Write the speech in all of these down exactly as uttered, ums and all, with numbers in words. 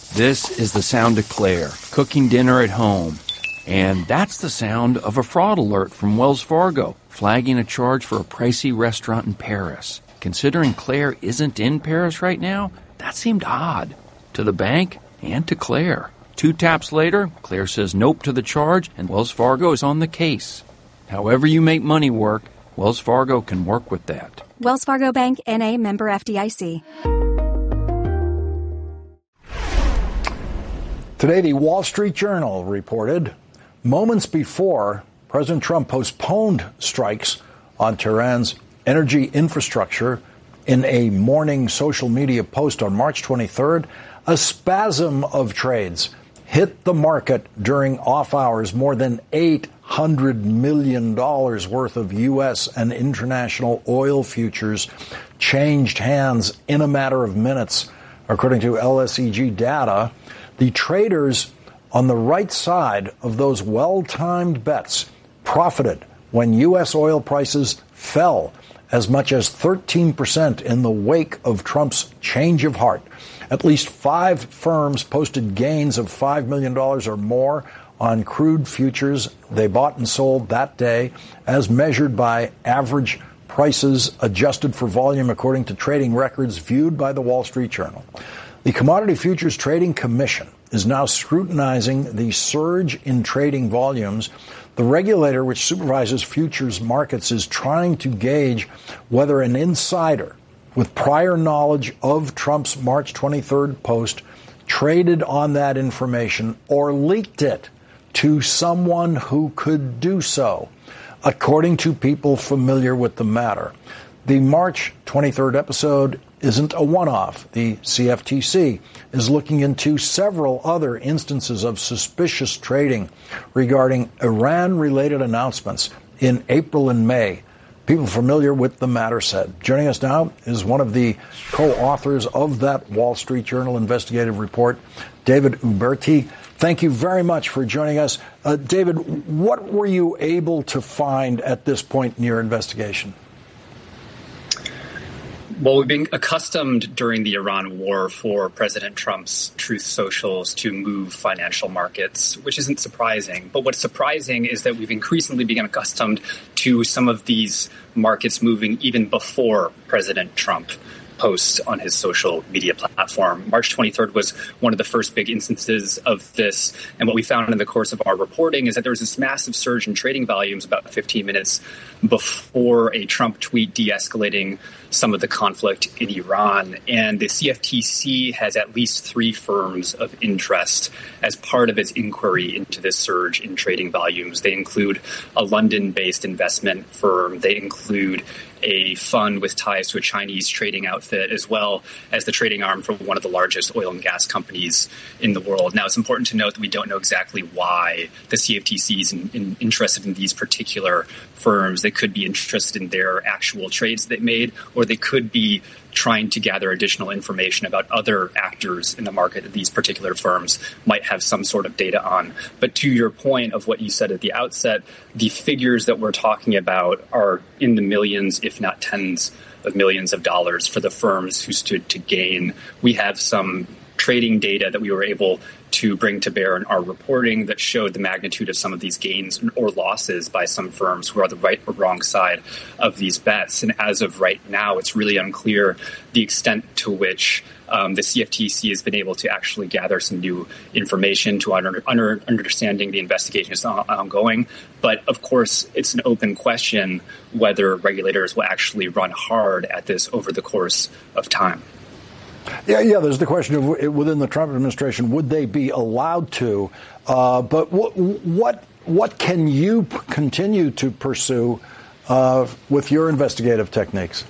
This is the sound of Claire, cooking dinner at home. And that's the sound of a fraud alert from Wells Fargo, flagging a charge for a pricey restaurant in Paris. Considering Claire isn't in Paris right now, that seemed odd. To the bank and to Claire. Two taps later, Claire says nope to the charge, and Wells Fargo is on the case. However you make money work, Wells Fargo can work with that. Wells Fargo Bank, N A, member F D I C. Today, the Wall Street Journal reported, moments before President Trump postponed strikes on Tehran's energy infrastructure, in a morning social media post on March twenty-third, a spasm of trades hit the market during off hours. More than eight hundred million dollars worth of U S and international oil futures changed hands in a matter of minutes, according to L S E G data. The traders on the right side of those well-timed bets profited when U S oil prices fell as much as thirteen percent in the wake of Trump's change of heart. At least five firms posted gains of five million dollars or more on crude futures they bought and sold that day, as measured by average prices adjusted for volume, according to trading records viewed by the Wall Street Journal. The Commodity Futures Trading Commission is now scrutinizing the surge in trading volumes. The regulator, which supervises futures markets, is trying to gauge whether an insider with prior knowledge of Trump's March twenty-third post traded on that information or leaked it to someone who could do so, according to people familiar with the matter. The March twenty-third episode isn't a one-off. The C F T C is looking into several other instances of suspicious trading regarding Iran-related announcements in April and May. People familiar with the matter said. Joining us now is one of the co-authors of that Wall Street Journal investigative report, David Uberti. Thank you very much for joining us. Uh, David, what were you able to find at this point in your investigation? Well, we've been accustomed during the Iran war for President Trump's Truth Socials to move financial markets, which isn't surprising. But what's surprising is that we've increasingly become accustomed to some of these markets moving even before President Trump posts on his social media platform. March twenty-third was one of the first big instances of this. And what we found in the course of our reporting is that there was this massive surge in trading volumes about fifteen minutes before a Trump tweet de-escalating some of the conflict in Iran. And the C F T C has at least three firms of interest as part of its inquiry into this surge in trading volumes. They include a London-based investment firm. They include a fund with ties to a Chinese trading outfit, as well as the trading arm for one of the largest oil and gas companies in the world. Now, it's important to note that we don't know exactly why the C F T C is in, in, interested in these particular firms. They could be interested in their actual trades they made, or they could be trying to gather additional information about other actors in the market that these particular firms might have some sort of data on. But to your point of what you said at the outset, the figures that we're talking about are in the millions, if not tens of millions of dollars for the firms who stood to gain. We have some trading data that we were able to bring to bear in our reporting that showed the magnitude of some of these gains or losses by some firms who are the right or wrong side of these bets. And as of right now, it's really unclear the extent to which um, the C F T C has been able to actually gather some new information to under, under, understanding the investigation is on, ongoing. But of course, it's an open question whether regulators will actually run hard at this over the course of time. Yeah, yeah. There's the question of within the Trump administration, would they be allowed to? Uh, but what what what can you p- continue to pursue uh, with your investigative techniques?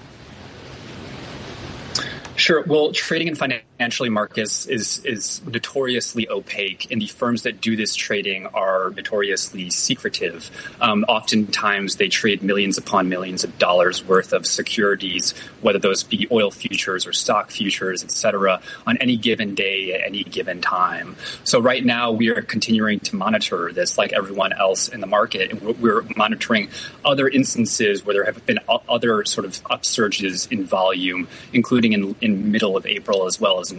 Sure. Well, trading in financial markets is is notoriously opaque, and the firms that do this trading are notoriously secretive. Um, oftentimes, they trade millions upon millions of dollars worth of securities, whether those be oil futures or stock futures, et cetera, on any given day at any given time. So right now, we are continuing to monitor this like everyone else in the market, and we're monitoring other instances where there have been other sort of upsurges in volume, including in, in middle of April as well as in